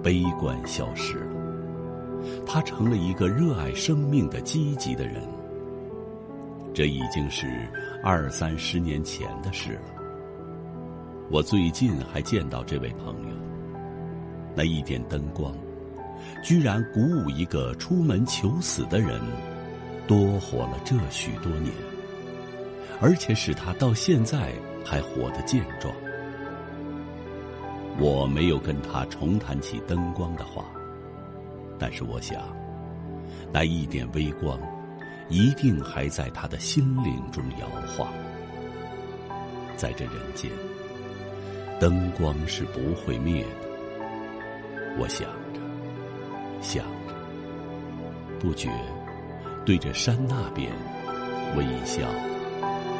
悲观消失了。他成了一个热爱生命的积极的人。这已经是20-30年前的事了。我最近还见到这位朋友，那一点灯光居然鼓舞一个出门求死的人多活了这许多年，而且使他到现在还活得健壮。我没有跟他重谈起灯光的话，但是我想，那一点微光一定还在他的心灵中摇晃。在这人间，灯光是不会灭的。我想着想着，不觉对着山那边微笑。